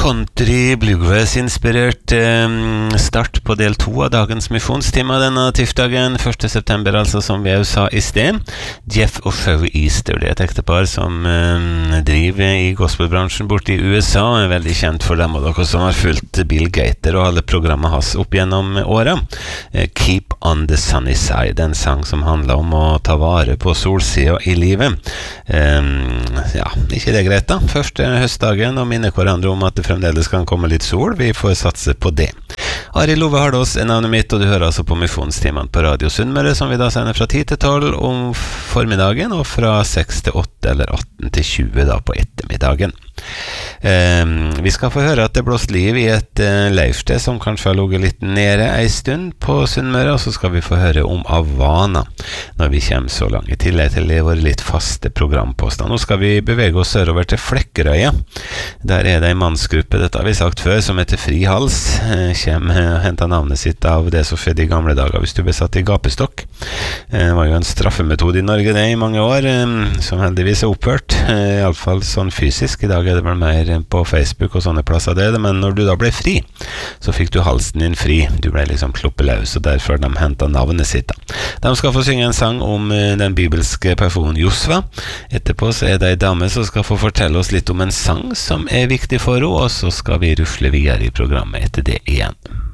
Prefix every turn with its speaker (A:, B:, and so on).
A: country bluegrass-inspirert start på del 2 av dagens misjonstime denne tirsdagen, 1. september, altså som vi også sa I sted. Jeff og Sherry Easter, det et ektepar som driver I gospelbransjen borte I USA, veldig kjent for dem og dere som har fulgt Bill Gator og alle programmet hans opp gjennom året. Keep on the sunny side, en sang som handler om å ta vare på solsida I livet. Ja, ikke det greit da. Første høstdagen og minne hverandre om at det fremdeles kan komme litt sol. Vi får satse på det. Arild Ove Hardås navnet mitt, og du hører altså på misjonstimene på Radio Sunnmøre, som vi da sender fra 10 til 12 om formiddagen, og fra 6 til 8 eller 18 til 20 da på ettermiddagen. Vi skal få høre at det blåst liv I et leirsted som kanskje har ligget litt nede en stund på Sunnmøre, og så skal vi få høre om Havana når vi kommer så langt I tillegg til våre litt faste programposter. Nå skal vi bevege oss sørover til Flekkerøya. Der det en mannsgruppe, dette har vi sagt før, som heter Fri Hals. Kommer hentet navnet sitt av det som skjedde I gamle dager hvis du ble satt I gapestokk. Det var jo en straffemetode I Norge det I mange år, som heldigvis opphørt, I alle fall sånn fysisk. I dag det vel mer på Facebook og sånne plasser det, men når du da ble fri, så fikk du halsen din fri. Du ble liksom kloppet løs, og derfor de hentet navnet sitt da. De skal få synge en sang om den bibelske personen Josva. Etterpå så det en dame som skal få fortelle oss litt om en sang som viktig for henne, og så skal vi rusle videre I programmet etter det igjen.